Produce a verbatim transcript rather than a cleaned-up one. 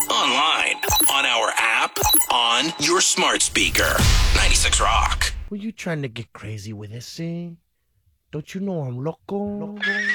online, on our app, on your smart speaker. ninety-six Rock. Were you trying to get crazy with this, eh? Don't you know I'm loco? loco?